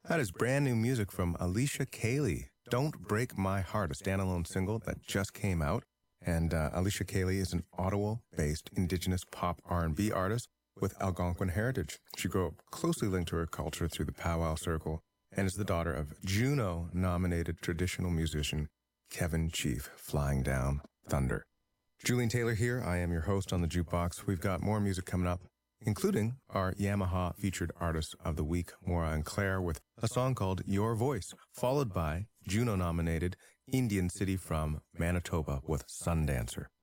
That is brand new music from Alicia Cayley. Don't Break My Heart, a standalone single that just came out. And Alicia Cayley is an Ottawa-based Indigenous pop R&B artist with Algonquin heritage. She grew up closely linked to her culture through the powwow circle and is the daughter of Juno-nominated traditional musician Kevin Chief Flying Down Thunder. Julian Taylor here. I am your host on the Jukebox. We've got more music coming up, including our Yamaha featured artist of the week, Maura and Claire, with a song called Your Voice, followed by Juno-nominated Indian City from Manitoba with Sundancer.